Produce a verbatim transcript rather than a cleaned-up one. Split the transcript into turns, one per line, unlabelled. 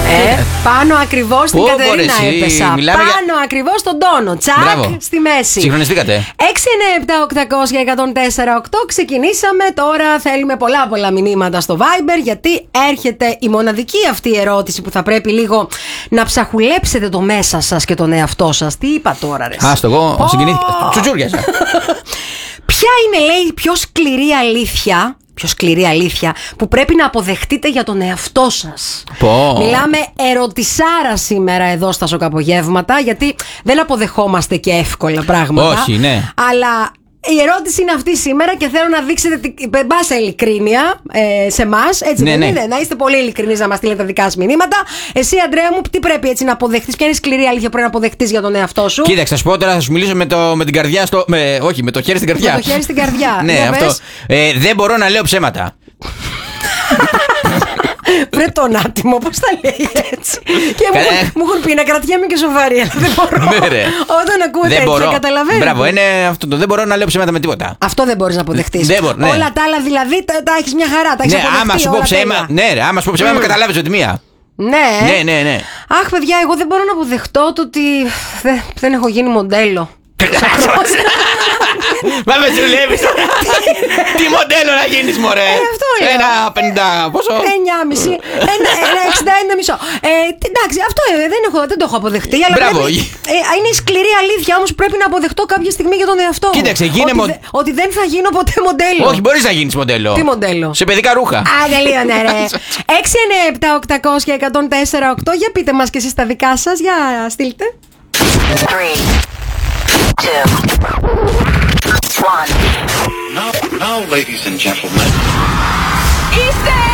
Ε, πάνω ακριβώς στην Κατερίνα έπεσα. Μιλάμε πάνω για... ακριβώς στον τόνο. Τσακ. Μπράβο. Στη μέση.
Συγχρονιστήκατε.
έξι εννιά επτά οκτακόσια εκατόν τέσσερα οκτώ. Ξεκινήσαμε. Τώρα θέλουμε πολλά πολλά μηνύματα στο Viber, γιατί έρχεται η μοναδική αυτή ερώτηση που θα πρέπει λίγο να ψαχουλέψετε το μέσα σας και τον εαυτό σας. Τι είπα τώρα, ρε?
Άστο, εγώ oh. συγκινήθηκα. Τσουτζούριασα.
Ποια είναι, λέει, η πιο σκληρή αλήθεια, πιο σκληρή αλήθεια που πρέπει να αποδεχτείτε για τον εαυτό σας?
Πω.
Μιλάμε ερωτησάρα σήμερα εδώ στα Σοκαπογεύματα, γιατί δεν αποδεχόμαστε και εύκολα πράγματα.
Όχι, ναι.
Αλλά η ερώτηση είναι αυτή σήμερα και θέλω να δείξετε την μπάσα ειλικρίνεια ε, σε εμάς. Έτσι
ναι,
δεν
ναι.
είναι? Να είστε πολύ ειλικρινείς να μας στείλετε τα δικά σας μηνύματα. Εσύ, Αντρέα μου, τι πρέπει έτσι να αποδεχτείς? Ποια είναι η σκληρή αλήθεια που πρέπει να αποδεχτείς για τον εαυτό σου?
Κοίταξε, θα σου πω τώρα, θα σου μιλήσω με, το, με την καρδιά στο. Με, όχι, με το χέρι στην καρδιά.
Με το χέρι στην καρδιά.
Ναι, αυτό. Ε, δεν μπορώ να λέω ψέματα.
Βρε τον άτιμο, πώς τα λέει έτσι? Και μου, μου έχουν πει να κρατιέμαι και σοβαρή, αλλά δεν μπορώ.
Ναι, ρε.
Όταν ακούω τέτοια, καταλαβαίνετε.
Μπράβο, είναι αυτό το δεν μπορώ να λέω ψέματα με τίποτα.
Αυτό δεν μπορείς να αποδεχτείς.
Δεν μπορώ, ναι.
Όλα τα άλλα δηλαδή τα, τα έχεις μια χαρά. Τα έχεις
ναι, άμα σου πω ψέμα, ναι, ρε, άμα σου πω ψέμα, mm. με καταλάβεις ότι μία.
Ναι.
Ναι, ναι, ναι.
Αχ, παιδιά, εγώ δεν μπορώ να αποδεχτώ το ότι δεν, δεν έχω γίνει μοντέλο.
Μα με ζουλεύεις τώρα. Τι μοντέλο να γίνεις, μωρέ? Ένα πενήντα πόσο?
εννιά κόμμα πέντε. Ένα εξήντα ένα μισό. Εντάξει, αυτό δεν το έχω αποδεχτεί.
Μπράβο.
Είναι η σκληρή αλήθεια όμως που πρέπει να αποδεχτώ κάποια στιγμή για τον εαυτό μου.
Κοίταξε, γίνε μοντέλο.
Ότι δεν θα γίνω ποτέ μοντέλο.
Όχι, μπορείς να γίνεις μοντέλο.
Τι μοντέλο?
Σε παιδικά ρούχα.
Α, τελείωνε, ρε. έξι εννιά επτά οκτακόσια εκατόν τέσσερα οκτώ. Για πείτε μας και εσείς τα δικά σας. Για στείλτε.
Two, one. Now, now, ladies and gentlemen. Easton!